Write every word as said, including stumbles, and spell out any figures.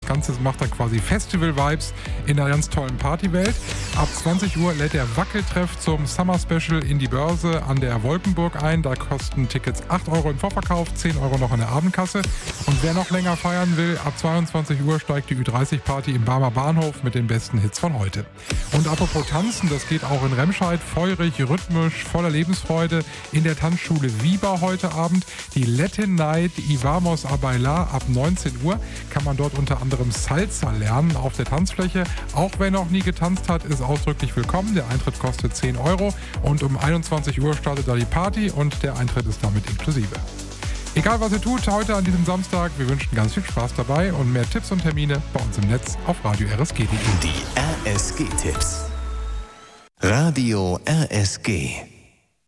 Ganze macht dann quasi Festival-Vibes in einer ganz tollen Partywelt. Ab zwanzig Uhr lädt der Wackeltreff zum Summer Special in die Börse an der Wolkenburg ein. Da kosten Tickets acht Euro im Vorverkauf, zehn Euro noch in der Abendkasse. Und wer noch länger feiern will, ab zweiundzwanzig Uhr steigt die Ü dreißig Party im Barmer Bahnhof mit den besten Hits von heute. Und apropos Tanzen, das geht auch in Remscheid, feurig, rhythmisch, voller Lebensfreude in der Tanzschule Wieber heute Abend. Die Latin Night y Vamos a Bailar ab neunzehn Uhr kann man dort unter anderem Salsa lernen auf der Tanzfläche. Auch wer noch nie getanzt hat, ist ausdrücklich willkommen. Der Eintritt kostet zehn Euro und um einundzwanzig Uhr startet da die Party und der Eintritt ist damit inklusive. Egal was ihr tut, heute an diesem Samstag, wir wünschen ganz viel Spaß dabei und mehr Tipps und Termine bei uns im Netz auf Radio R S G punkt de. Die R S G-Tipps. Radio R S G.